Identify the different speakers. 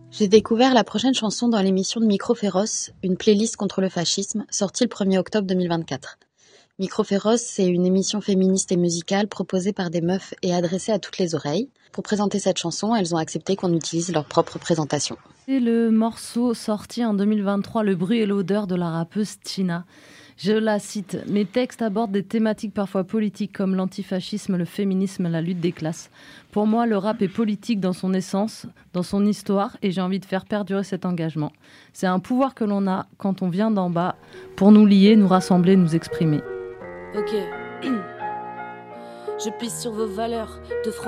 Speaker 1: J'ai découvert la prochaine chanson dans l'émission de Micro Féroce, une playlist contre le fascisme, sortie le 1er octobre 2024. Micro Féroce, c'est une émission féministe et musicale proposée par des meufs et adressée à toutes les oreilles. Pour présenter cette chanson, elles ont accepté qu'on utilise leur propre présentation.
Speaker 2: C'est le morceau sorti en 2023, Le bruit et l'odeur de la rappeuse Tina. Je la cite, « Mes textes abordent des thématiques parfois politiques comme l'antifascisme, le féminisme, la lutte des classes. Pour moi, le rap est politique dans son essence, dans son histoire, et j'ai envie de faire perdurer cet engagement. C'est un pouvoir que l'on a quand on vient d'en bas pour nous lier, nous rassembler, nous exprimer. »
Speaker 3: Ok. Je pisse sur vos valeurs de